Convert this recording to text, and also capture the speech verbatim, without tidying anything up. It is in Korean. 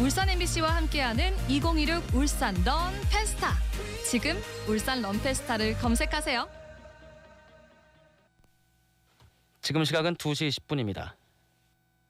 울산 엠비씨와 함께하는 이천이십육 울산 런 페스타. 지금 울산 런 페스타를 검색하세요. 지금 시각은 두 시 십 분입니다.